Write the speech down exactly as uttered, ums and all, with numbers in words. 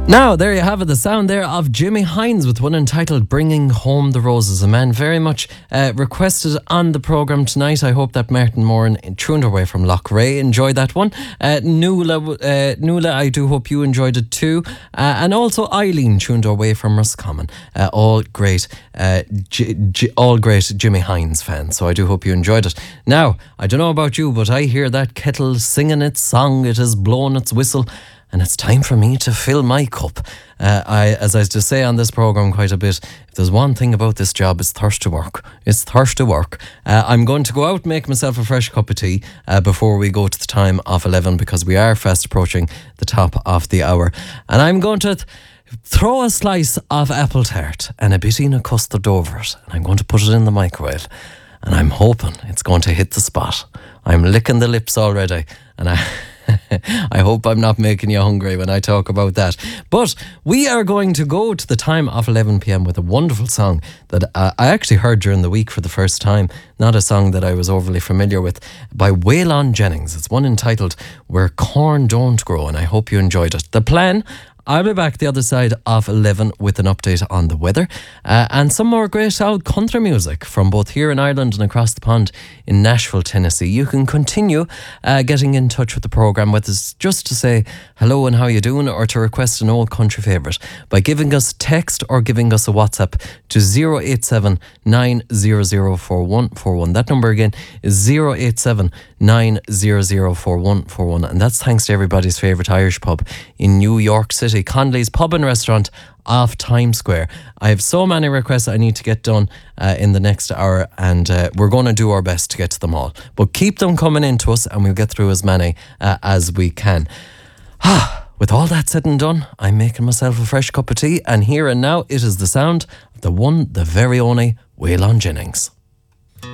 Now, there you have it, the sound there of Jimmy Hines with one entitled Bringing Home the Roses. A man very much uh, requested on the programme tonight. I hope that Martin Moran, tuned away from Loughrea, enjoyed that one. Uh, Nuala, uh, Nuala, I do hope you enjoyed it too. Uh, and also Eileen, tuned away from Roscommon. Uh, all great, uh, G- G- all great Jimmy Hines fans. So I do hope you enjoyed it. Now, I don't know about you, but I hear that kettle singing its song. It has blown its whistle. And it's time for me to fill my cup. Uh, I, as I used to say on this programme quite a bit, if there's one thing about this job, it's thirst to work. It's thirst to work. Uh, I'm going to go out and make myself a fresh cup of tea uh, before we go to the time of eleven, because we are fast approaching the top of the hour. And I'm going to th- throw a slice of apple tart and a bit of custard over it. And I'm going to put it in the microwave. And I'm hoping it's going to hit the spot. I'm licking the lips already. And I... I hope I'm not making you hungry when I talk about that. But we are going to go to the time of eleven p.m. with a wonderful song that uh, I actually heard during the week for the first time. Not a song that I was overly familiar with, by Waylon Jennings. It's one entitled Where Corn Don't Grow, and I hope you enjoyed it. The plan: I'll be back the other side of eleven with an update on the weather uh, and some more great old country music from both here in Ireland and across the pond in Nashville, Tennessee. You can continue uh, getting in touch with the programme with us just to say hello and how you doing, or to request an old country favourite by giving us text or giving us a WhatsApp to zero eight seven nine zero zero four one four one. That number again is zero eight seven nine zero zero four one four one, and that's thanks to everybody's favourite Irish pub in New York City, Conley's Pub and Restaurant off Times Square. I have so many requests I need to get done uh, in the next hour, and uh, we're going to do our best to get to them all. But keep them coming in to us and we'll get through as many uh, as we can. With all that said and done, I'm making myself a fresh cup of tea, and here and now it is the sound of the one, the very only Waylon Jennings.